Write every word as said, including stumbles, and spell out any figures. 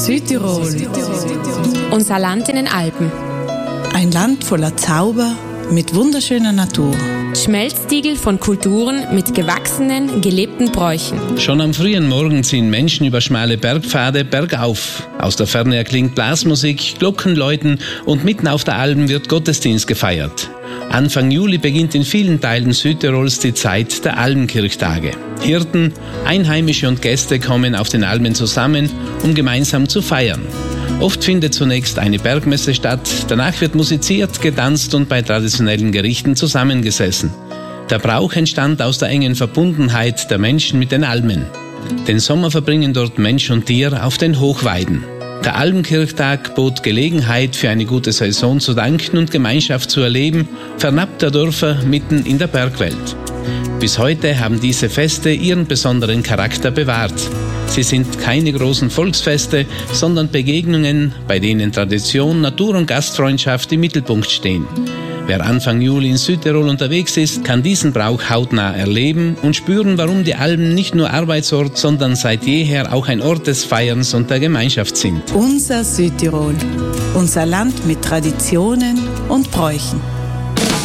Südtirol. Unser Land in den Alpen. Ein Land voller Zauber mit wunderschöner Natur. Schmelztiegel von Kulturen mit gewachsenen, gelebten Bräuchen. Schon am frühen Morgen ziehen Menschen über schmale Bergpfade bergauf. Aus der Ferne erklingt Blasmusik, Glocken läuten und mitten auf der Alm wird Gottesdienst gefeiert. Anfang Juli beginnt in vielen Teilen Südtirols die Zeit der Almkirchtage. Hirten, Einheimische und Gäste kommen auf den Almen zusammen, um gemeinsam zu feiern. Oft findet zunächst eine Bergmesse statt, danach wird musiziert, getanzt und bei traditionellen Gerichten zusammengesessen. Der Brauch entstand aus der engen Verbundenheit der Menschen mit den Almen. Den Sommer verbringen dort Mensch und Tier auf den Hochweiden. Der Almkirchtag bot Gelegenheit, für eine gute Saison zu danken und Gemeinschaft zu erleben, fernab der Dörfer mitten in der Bergwelt. Bis heute haben diese Feste ihren besonderen Charakter bewahrt. Sie sind keine großen Volksfeste, sondern Begegnungen, bei denen Tradition, Natur und Gastfreundschaft im Mittelpunkt stehen. Wer Anfang Juli in Südtirol unterwegs ist, kann diesen Brauch hautnah erleben und spüren, warum die Almen nicht nur Arbeitsort, sondern seit jeher auch ein Ort des Feierns und der Gemeinschaft sind. Unser Südtirol. Unser Land mit Traditionen und Bräuchen.